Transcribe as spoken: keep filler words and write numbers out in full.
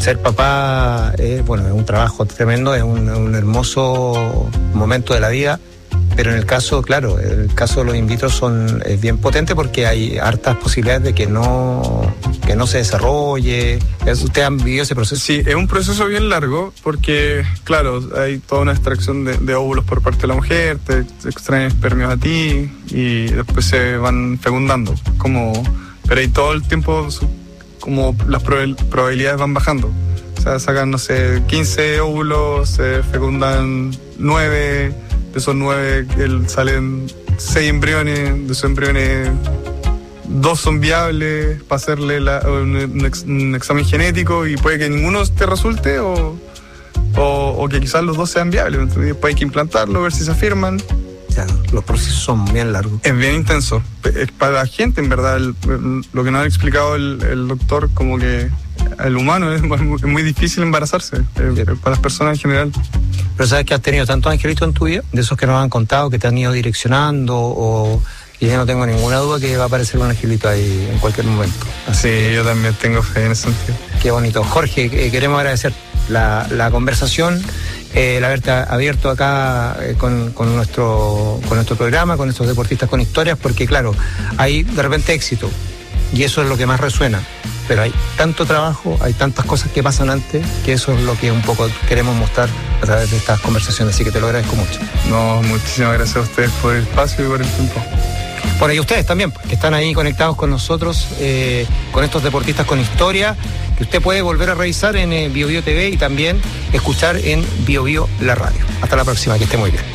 ser papá, eh, bueno, es un trabajo tremendo, es un, un hermoso momento de la vida, pero en el caso, claro, el caso de los in vitro son, es bien potente porque hay hartas posibilidades de que no, que no se desarrolle. ¿Ustedes han vivido ese proceso? Sí, es un proceso bien largo porque, claro, hay toda una extracción de, de óvulos por parte de la mujer, te, te extraen espermios a ti y después se van fecundando, como, pero hay todo el tiempo como las probabilidades van bajando. O sea, sacan, no sé, quince óvulos, se fecundan nueve, de esos nueve salen seis embriones, de esos embriones dos son viables para hacerle la, un, un, ex, un examen genético y puede que ninguno te resulte o, o, o que quizás los dos sean viables. Entonces, después hay que implantarlo, ver si se afirman. Claro, los procesos son bien largos. Es bien intenso. Es para la gente, en verdad, el, el, lo que nos ha explicado el, el doctor, como que el humano es muy, es muy difícil embarazarse, sí. eh, para las personas en general. Pero ¿sabes que has tenido tantos angelitos en tu vida? De esos que nos han contado, que te han ido direccionando, o y ya no tengo ninguna duda que va a aparecer un angelito ahí en cualquier momento. Así sí, yo también tengo fe en ese sentido. Qué bonito. Jorge, eh, queremos agradecer la, la conversación, eh, el haberte abierto acá eh, con, con, nuestro, con nuestro programa, con estos deportistas con historias, porque claro, hay de repente éxito, y eso es lo que más resuena. Pero hay tanto trabajo, hay tantas cosas que pasan antes, que eso es lo que un poco queremos mostrar a través de estas conversaciones, así que te lo agradezco mucho. No, muchísimas gracias a ustedes por el espacio y por el tiempo. Bueno, y ustedes también, que están ahí conectados con nosotros, eh, con estos deportistas con historia, que usted puede volver a revisar en eh, Bio Bio T V y también escuchar en Bio Bio la radio. Hasta la próxima, que esté muy bien.